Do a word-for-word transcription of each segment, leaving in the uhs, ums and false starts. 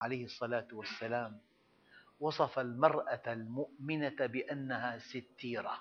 عليه الصلاة والسلام وصف المرأة المؤمنة بأنها ستيرة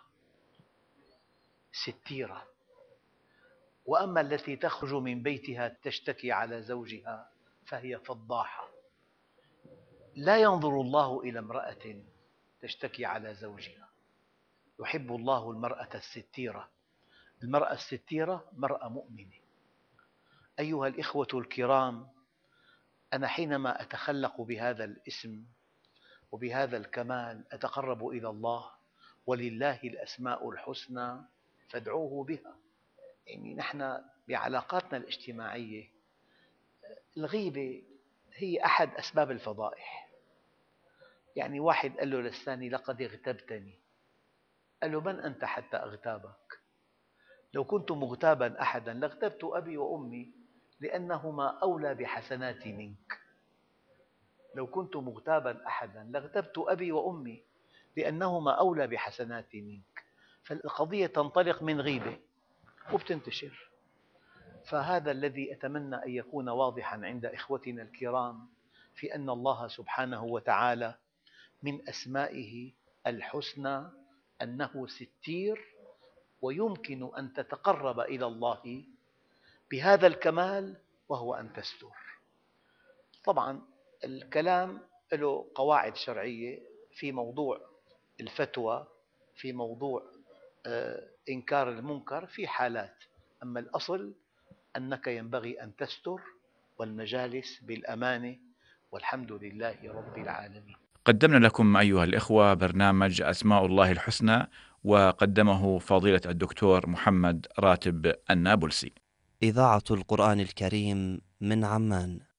ستيرة، وأما التي تخرج من بيتها تشتكي على زوجها فهي فضاحة. لا ينظر الله إلى امرأة تشتكي على زوجها، يحب الله المرأة الستيرة. المرأة الستيرة مرأة مؤمنة. أيها الإخوة الكرام، أنا حينما أتخلق بهذا الاسم وبهذا الكمال أتقرب إلى الله، ولله الأسماء الحسنى فادعوه بها. يعني نحن بعلاقاتنا الاجتماعية الغيبة هي أحد أسباب الفضائح. يعني واحد قال له للثاني لقد اغتبتني، قال له من أنت حتى أغتابك؟ لو كنت مغتابا أحدا لاغتبت أبي وأمي لأنهما أولى بحسناتي منك. لو كنت مغتابا أحدا لاغتبت أبي وأمي لأنهما أولى بحسناتي منك. فالقضية تنطلق من غيبة وبتنتشر. فهذا الذي أتمنى أن يكون واضحا عند إخوتنا الكرام، في أن الله سبحانه وتعالى من أسمائه الحسنى أنه ستير، ويمكن أن تتقرب إلى الله بهذا الكمال وهو أن تستر. طبعا الكلام له قواعد شرعية في موضوع الفتوى، في موضوع إنكار المنكر في حالات، أما الأصل أنك ينبغي أن تستر، والمجالس بالأمانة، والحمد لله رب العالمين. قدمنا لكم أيها الإخوة برنامج أسماء الله الحسنى، وقدمه فضيلة الدكتور محمد راتب النابلسي. إذاعة القرآن الكريم من عمان.